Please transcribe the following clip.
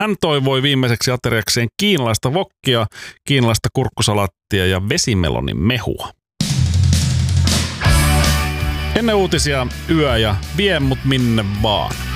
Hän toivoi viimeiseksi ateriakseen kiinalaista wokkia, kiinalaista kurkkusalattia ja vesimelonin mehua. Ennen uutisia yö ja vie mut minne vaan.